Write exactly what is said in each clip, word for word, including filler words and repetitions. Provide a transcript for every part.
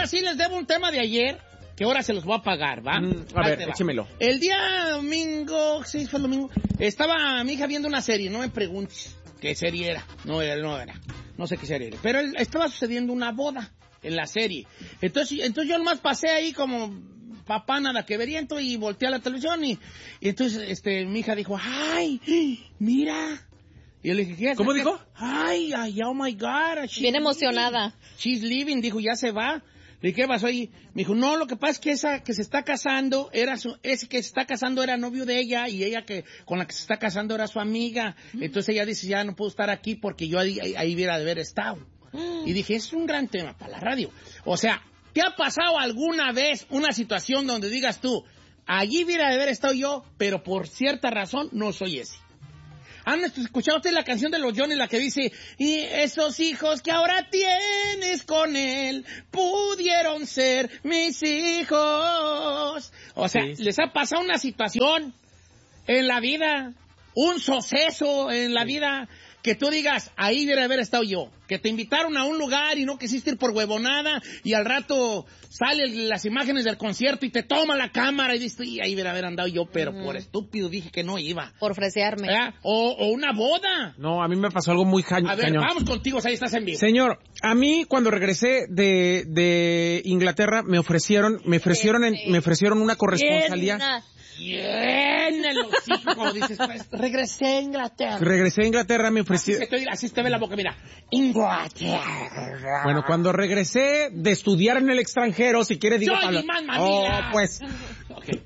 sí les debo un tema de ayer, que ahora se los voy a pagar, ¿va? Mm, a Ahí ver, te va. échemelo. El día domingo, sí, fue el domingo, estaba mi hija viendo una serie, no me preguntes qué serie era, no era, no era, no sé qué serie era, pero él, estaba sucediendo una boda en la serie. Entonces, entonces yo nomás pasé ahí como papá nada que veriento y volteé a la televisión y, y entonces este mi hija dijo, ¡ay, mira! Y yo le dije, ¿qué es? ¿Cómo dijo? Ay, ay, oh my God. Bien emocionada. She's leaving, dijo, ya se va. Le dije, ¿qué pasó ahí? Me dijo, no, lo que pasa es que esa que se está casando, era su, ese que se está casando era novio de ella, y ella que con la que se está casando era su amiga. Mm. Entonces ella dice, ya no puedo estar aquí porque yo ahí, ahí, ahí hubiera de haber estado. Mm. Y dije, es un gran tema para la radio. O sea, ¿te ha pasado alguna vez una situación donde digas tú, allí hubiera de haber estado yo, pero por cierta razón no soy ese? ¿Han escuchado usted la canción de los Johnny, la que dice, y esos hijos que ahora tienes con él pudieron ser mis hijos? O sea, sí. ¿Les ha pasado una situación en la vida, un suceso en la sí. vida, que tú digas, ahí debería haber estado yo? Que te invitaron a un lugar y no quisiste ir por huevonada y al rato salen las imágenes del concierto y te toma la cámara y dices, y ahí debería haber andado yo, pero mm. por estúpido dije que no iba. Por fresearme. ¿Eh? O, o una boda. No, a mí me pasó algo muy cañón. A ver, cañón. Vamos contigo, ahí estás en vivo. Señor, a mí cuando regresé de, de Inglaterra me ofrecieron, me ofrecieron, en, me ofrecieron una corresponsalía. Bien, en los hijos, como dices, pues, regresé a Inglaterra. Regresé a Inglaterra, me ofrecieron. Así, estoy, así te ve la boca, mira. Inglaterra. Bueno, cuando regresé de estudiar en el extranjero, si quieres digo... ¡Soy mamá Oh, mía! pues... Okay.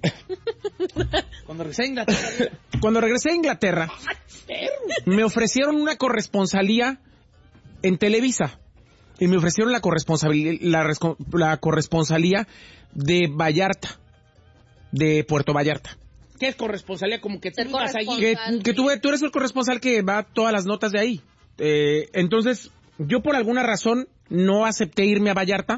Cuando regresé a Inglaterra... Cuando regresé a Inglaterra, me ofrecieron una corresponsalía en Televisa. Y me ofrecieron la corresponsalía, la, la corresponsalía de Vallarta. De Puerto Vallarta. ¿Qué es corresponsalía? Como que tú vas allí. Que, que tú, tú eres el corresponsal que va a todas las notas de ahí. Eh, entonces, yo por alguna razón no acepté irme a Vallarta.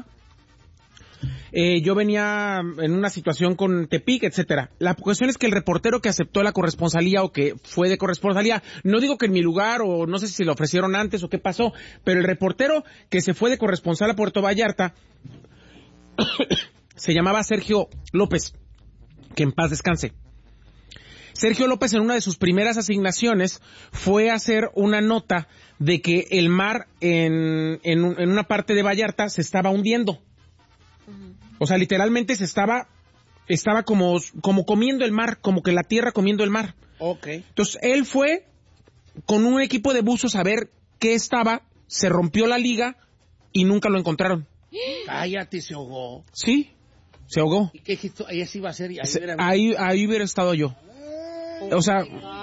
Eh, yo venía en una situación con Tepic, etcétera. La cuestión es que el reportero que aceptó la corresponsalía o que fue de corresponsalía, no digo que en mi lugar o no sé si lo ofrecieron antes o qué pasó, pero el reportero que se fue de corresponsal a Puerto Vallarta se llamaba Sergio López. Que en paz descanse. Sergio López en una de sus primeras asignaciones fue a hacer una nota de que el mar en, en, en una parte de Vallarta se estaba hundiendo. Uh-huh. O sea, literalmente se estaba, estaba como, como comiendo el mar, como que la tierra comiendo el mar. Okay. Entonces él fue con un equipo de buzos a ver qué estaba, se rompió la liga y nunca lo encontraron. Cállate, se ahogó. Sí. Se ahogó. ¿Y qué dijiste? Ahí sí iba a ser. Ahí, Se, hubiera... ahí, ahí hubiera estado yo. Oh, o sea.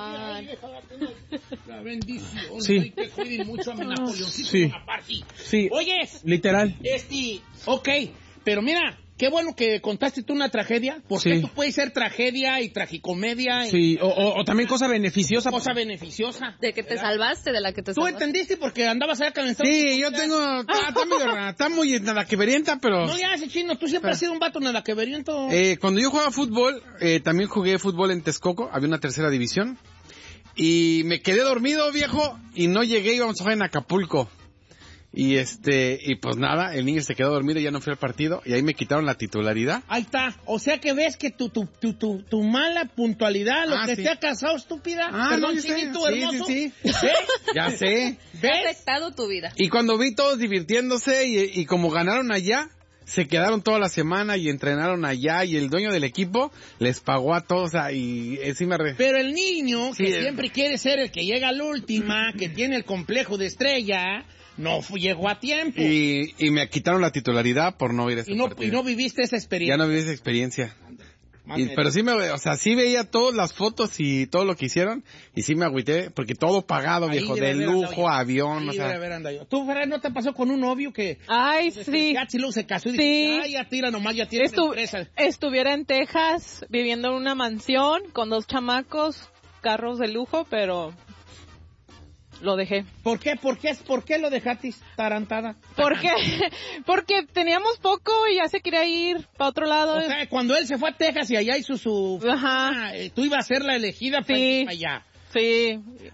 La bendición. Sí. Que cuiden mucho a mi Napoleoncito. Sí. Sí. Oyes. Literal. Este. Ok. Pero mira, qué bueno que contaste tú una tragedia. Porque sí. esto puede ser tragedia y tragicomedia. Sí. Y... O, o, o también cosa beneficiosa. Cosa beneficiosa. De que te ¿verdad? Salvaste, de la que te ¿Tú salvaste. ¿Tú entendiste? Porque andabas allá calentando. Sí, yo tengo... Está, está muy rara, está muy nada que verienta, pero... No, ya, ese chino, tú siempre has sido un vato nada que veriento. Eh, cuando yo jugaba fútbol, eh, también jugué fútbol en Texcoco, había una tercera división. Y me quedé dormido, viejo, y no llegué, íbamos a jugar en Acapulco. Y este, y pues nada, el niño se quedó dormido y ya no fui al partido, y ahí me quitaron la titularidad. Ahí está, o sea que ves que tu, tu, tu, tu, tu mala puntualidad, lo ah, que sí. te ha casado, estúpida. Ah, Perdón, no, chinito, sí, hermoso. Sí, sí, sí. Ya sé. ¿Ves? Ha afectado tu vida. Y cuando vi todos divirtiéndose, y, y como ganaron allá, se quedaron toda la semana y entrenaron allá, y el dueño del equipo les pagó a todos, o sea, y encima... Re... Pero el niño, que sí, siempre el... quiere ser el que llega a la última, que tiene el complejo de estrella... No fue, llegó a tiempo. Y, y me quitaron la titularidad por no ir a ese y no, partido. Y no viviste esa experiencia. Ya no viví esa experiencia. Y, pero sí me, o sea, sí veía todas las fotos y todo lo que hicieron, y sí me agüité, porque todo pagado, ahí viejo, de lujo, avión, ahí o sea. ¿Tú, Ferrer, no te pasó con un novio que... Ay, sí. Ya luego se casó y sí. dice, ay, ya tira nomás, ya tiene Estu empresa. Estuviera en Texas, viviendo en una mansión, con dos chamacos, carros de lujo, pero... Lo dejé. ¿Por qué? ¿Por qué? ¿Por qué lo dejaste tarantada? Porque, porque teníamos poco y ya se quería ir para otro lado. O sea, cuando él se fue a Texas y allá hizo su... Ajá. Ah, tú ibas a ser la elegida para sí, ir allá. Sí.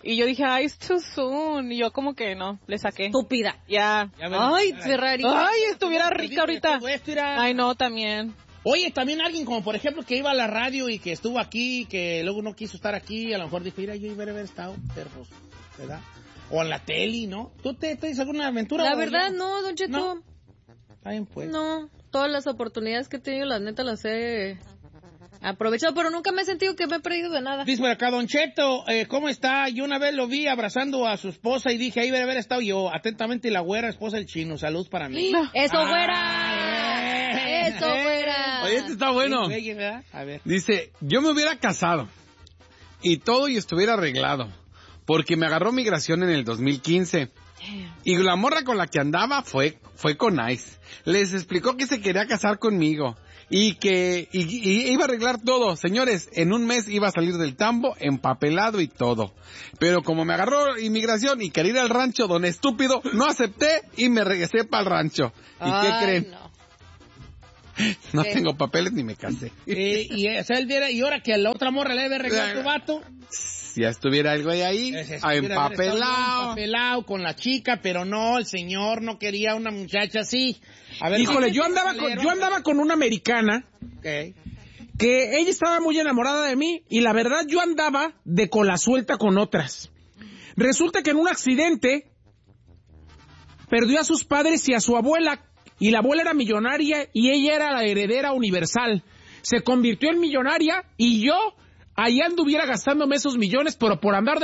Y yo dije, ay, it's too soon. Y yo como que no, le saqué. Estúpida. Ya. Ya ves. Ay, Ferrari. Ay, estuviera rica ahorita. Todo esto era- Ay, no, también. Oye, también alguien como por ejemplo que iba a la radio y que estuvo aquí, que luego no quiso estar aquí, a lo mejor dijo, mira, yo iba a haber estado, pero pues, ¿verdad? O en la tele, ¿no? ¿Tú te tienes alguna aventura? La o verdad, ya? no, Don Cheto. No. Está bien, pues. No, todas las oportunidades que he tenido, la neta, las he aprovechado, pero nunca me he sentido que me he perdido de nada. Dice por acá, Don Cheto, eh, ¿cómo está? Yo una vez lo vi abrazando a su esposa y dije, ahí debe haber estado yo. Atentamente, la güera, esposa del chino. Salud para mí. ¡Eso, Ah, güera! eh, ¡Eso, eh. güera! Oye, este está bueno. Sí, güey, ¿verdad? A ver. Dice, yo me hubiera casado y todo y estuviera arreglado, porque me agarró migración en el dos mil quince. Y la morra con la que andaba fue, fue con Ice. Les explicó que se quería casar conmigo y que y, y iba a arreglar todo. Señores, en un mes iba a salir del tambo, empapelado y todo. Pero como me agarró inmigración y quería ir al rancho, don estúpido, no acepté y me regresé para el rancho. ¿Y Ay, qué creen? no. No ¿Qué? tengo papeles ni me casé. Eh, y, eh, o sea, él viera- y ahora que a la otra morra le debe arreglar tu vato. Si ya estuviera algo de ahí, Ese a estuviera haber estado bien empapelado. empapelado con la chica, pero no, el señor no quería una muchacha así. A ver, Híjole, ¿qué yo te andaba con, salieron? yo andaba con una americana Ok. que ella estaba muy enamorada de mí y la verdad yo andaba de cola suelta con otras. Resulta que en un accidente perdió a sus padres y a su abuela, y la abuela era millonaria y ella era la heredera universal. Se convirtió en millonaria y yo ahí anduviera gastándome esos millones, pero por andar de